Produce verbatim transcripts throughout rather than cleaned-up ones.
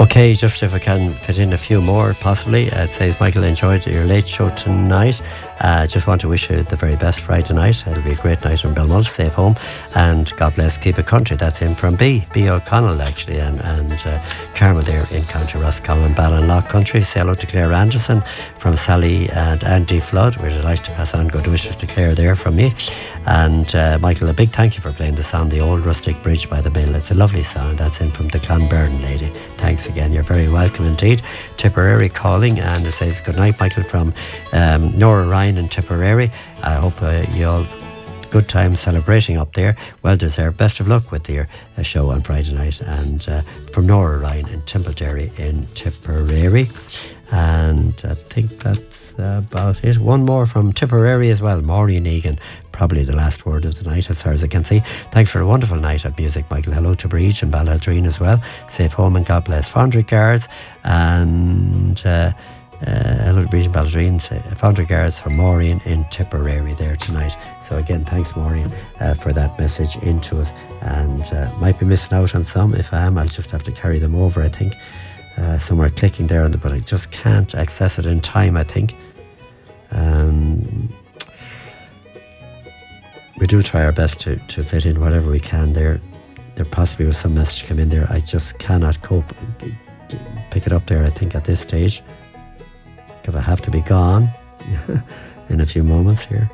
Okay, just if I can fit in a few more, possibly. Uh, it says, Michael, enjoyed your late show tonight. Uh, just want to wish you the very best Friday night. It'll be a great night in Belmont. Safe home. And God bless, keep it country. That's in from B. B. O'Connell, actually. And, and uh, Carmel there in County Roscommon, Ballinlough country. Say hello to Claire Anderson from Sally and Andy Flood. We're delighted to pass on good wishes to Claire there from me. And uh, Michael, a big thank you for playing the song, The Old Rustic Bridge by the Mill. It's a lovely song. That's in from the Clonberne lady. Thanks again. You're very welcome indeed. Tipperary calling, and it says, good night, Michael, from um, Nora Ryan in Tipperary. I hope uh, you all good time celebrating up there. Well deserved. Best of luck with your uh, show on Friday night. And uh, from Nora Ryan in Timplederry in Tipperary. And I think that's about it. One more from Tipperary as well, Maureen Egan. Probably the last word of the night as far as I can see. Thanks for a wonderful night at Music, Michael. Hello to Breach and Ballaldreen as well. Safe home and God bless. Fond regards. And uh, uh, hello to Breach and Ballaldreen. Fond regards for Maureen in Tipperary there tonight. So again, thanks Maureen uh, for that message into us. And uh, might be missing out on some. If I am, I'll just have to carry them over, I think. Uh, somewhere clicking there, on the, but I just can't access it in time, I think. Um, we do try our best to, to fit in whatever we can there. There possibly was some message come in there. I just cannot cope. Pick it up there, I think, at this stage. Because I have to be gone in a few moments here.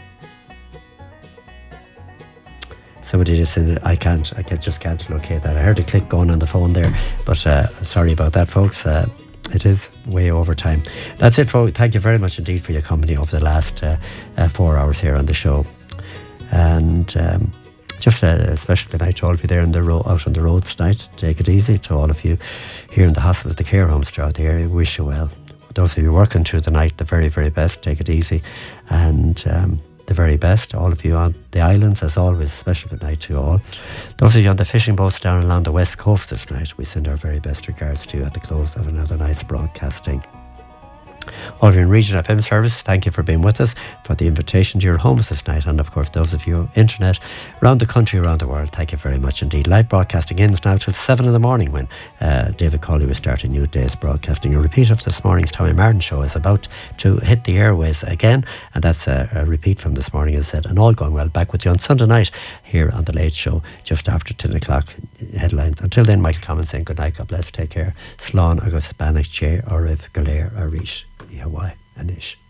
Somebody just said, I can't, I can, just can't locate that. I heard a click going on the phone there, but uh, sorry about that, folks. Uh, it is way over time. That's it, folks. Thank you very much indeed for your company over the last uh, uh, four hours here on the show. And um, just a special good night to all of you there on the ro- out on the roads tonight. Take it easy. To all of you here in the hospitals, the care homes throughout the area, wish you well. Those of you working through the night, the very, very best. Take it easy. And Um, the very best. All of you on the islands, as always, special good night to you all. Those of you on the fishing boats down along the west coast this night, we send our very best regards to you at the close of another night's broadcasting. All of you in Region F M service, thank you for being with us, for the invitation to your homes this night, and of course those of you internet around the country, around the world, thank you very much indeed. Live broadcasting ends now till seven in the morning when uh, David Colley will start a new day's broadcasting. A repeat of this morning's Tommy Martin show is about to hit the airways again, and that's a, a repeat from this morning, as I said, and all going well. Back with you on Sunday night here on The Late Show just after ten o'clock headlines. Until then, Michael Commons saying good night, God bless, take care. Slán agus Banach Che or Riv Galer Arish. Hawaii and Ish.